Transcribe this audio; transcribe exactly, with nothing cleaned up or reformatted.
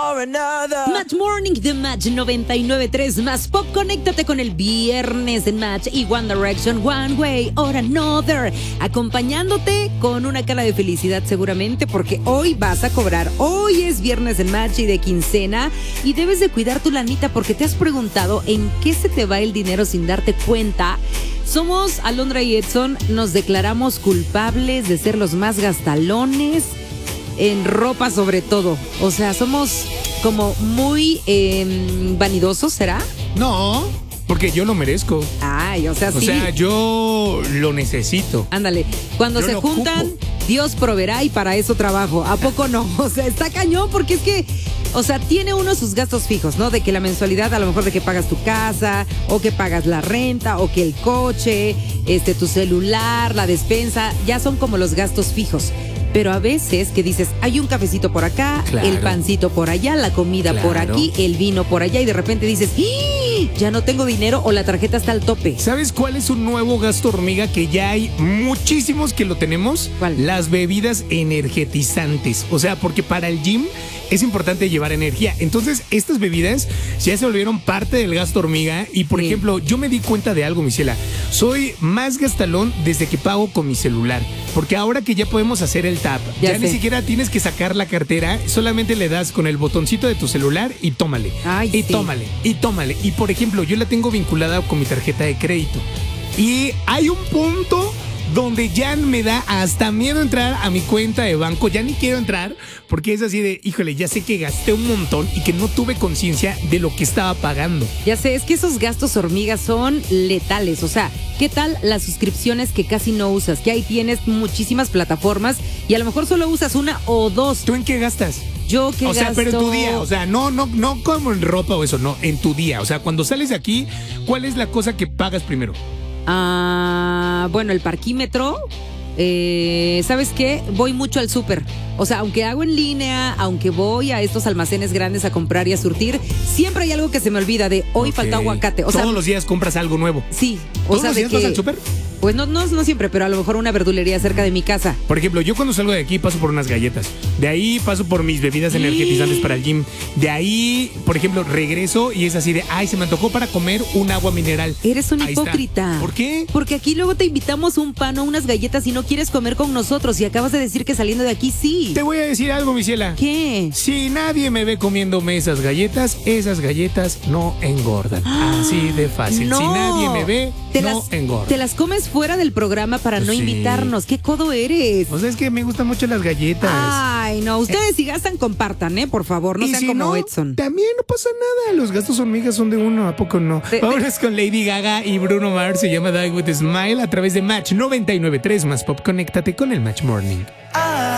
or another. Match Morning de Match noventa y nueve punto tres más Pop. Conéctate con el viernes en Match y One Direction, One Way or Another. Acompañándote con una cara de felicidad seguramente porque hoy vas a cobrar. Hoy es viernes en Match y de quincena y debes de cuidar tu lanita porque te has preguntado en qué se te va el dinero sin darte cuenta. Somos Alondra y Edson, nos declaramos culpables de ser los más gastalones en ropa sobre todo. O sea, somos como muy eh, vanidosos, ¿será? No, porque yo lo merezco. Ay, o sea, O sí. sea, yo lo necesito. Ándale, cuando Yo se lo juntan, ocupo. Dios proveerá y para eso trabajo. ¿A poco no? O sea, está cañón porque es que, o sea, tiene uno sus gastos fijos, ¿no? De que la mensualidad, a lo mejor de que pagas tu casa, o que pagas la renta, o que el coche, este, tu celular, la despensa, ya son como los gastos fijos. Pero a veces que dices, hay un cafecito por acá, Claro. el pancito por allá, la comida por Claro. aquí, el vino por allá, y de repente dices, ¡ih! Ya no tengo dinero o la tarjeta está al tope. ¿Sabes cuál es un nuevo gasto hormiga que ya hay muchísimos que lo tenemos? ¿Cuál? Las bebidas energetizantes. O sea, porque para el gym es importante llevar energía. Entonces, estas bebidas ya se volvieron parte del gasto hormiga. Y, por Sí. ejemplo, yo me di cuenta de algo, Michela. Soy más gastalón desde que pago con mi celular. Porque ahora que ya podemos hacer el tap, Ya ya, ni sé. siquiera tienes que sacar la cartera, solamente le das con el botoncito de tu celular y tómale. Ay, y sí. tómale, y tómale. Y, por ejemplo, yo la tengo vinculada con mi tarjeta de crédito. Y hay un punto donde ya me da hasta miedo entrar a mi cuenta de banco. Ya ni quiero entrar porque es así de, híjole, ya sé que gasté un montón y que no tuve conciencia de lo que estaba pagando. Ya sé, es que esos gastos hormigas son letales. O sea, ¿qué tal las suscripciones que casi no usas? Que ahí tienes muchísimas plataformas y a lo mejor solo usas una o dos. ¿Tú en qué gastas? Yo que O sea, gasto... pero en tu día, o sea, no, no, no como en ropa o eso, no, en tu día. O sea, cuando sales de aquí, ¿cuál es la cosa que pagas primero? Ah, bueno, el parquímetro. Eh, ¿Sabes qué? Voy mucho al súper. O sea, aunque hago en línea, aunque voy a estos almacenes grandes a comprar y a surtir, siempre hay algo que se me olvida de hoy Ok. falta aguacate. O Todos sea, los días compras algo nuevo. sí. O ¿Todos sea, los de días que, vas al súper? Pues no, no, no siempre, pero a lo mejor una verdulería cerca de mi casa. Por ejemplo, yo cuando salgo de aquí paso por unas galletas. De ahí paso por mis bebidas energetizantes para el gym. De ahí, por ejemplo, regreso y es así de, ay, se me antojó para comer un agua mineral. Eres un Ahí está. hipócrita. ¿Por qué? Porque aquí luego te invitamos un pan o unas galletas y no quieres comer con nosotros y acabas de decir que saliendo de aquí sí. Te voy a decir algo, Michela. ¿Qué? Si nadie me ve comiéndome esas galletas, esas galletas no engordan. Así de fácil. No. Si nadie me ve, Te no las, engordan. te las comes fuera del programa para no Sí. invitarnos. ¿Qué codo eres? O sea, es que me gustan mucho las galletas. Ay, no. Ustedes si gastan, compartan, ¿eh? Por favor, no Y sean si como no, Edson. también no pasa nada. Los gastos hormigas son de uno, ¿a poco no? De- de- Vámonos con Lady Gaga y Bruno Mars. Se llama Die With a Smile a través de Match noventa y nueve punto tres más Pop. Conéctate con el Match Morning.